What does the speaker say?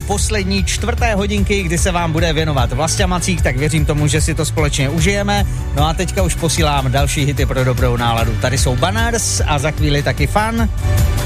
poslední 4. hodinky, kdy se vám bude věnovat Vlastě Macík, tak věřím tomu, že si to společně užijeme. No a teďka už posílám další hity pro dobrou náladu. Tady jsou Banners a za chvíli taky Fun.